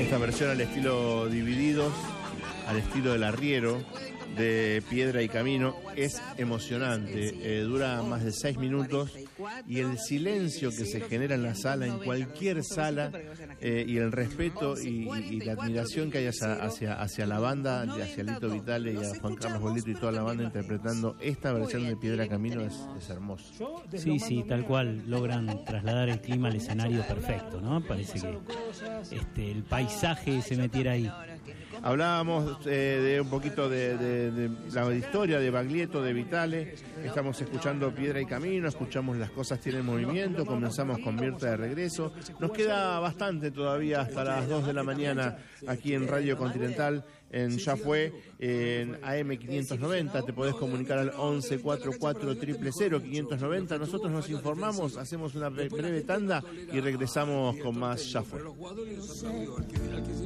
Esta versión al estilo Divididos, al estilo del arriero, de Piedra y Camino, es emocionante. Dura más de 6 minutos y el silencio que se genera en la sala, en cualquier sala, y el respeto y la admiración que hay hacia la banda, hacia Lito Vitale y a Juan Carlos Bolito y toda la banda interpretando esta versión de Piedra y Camino es hermoso. Sí, tal cual, logran trasladar el clima al escenario perfecto, ¿no? Parece que el paisaje se metiera ahí. Hablábamos de un poquito de la historia de Baglietto, de Vitale. Estamos escuchando Piedra y Camino, escuchamos Las cosas tienen movimiento, comenzamos con Mirta de regreso. Nos queda bastante todavía hasta las 2 de la mañana aquí en Radio Continental, en Ya Fue, en AM590. Te podés comunicar al 11 44 000 590. Nosotros nos informamos, hacemos una breve tanda y regresamos con más Ya Fue.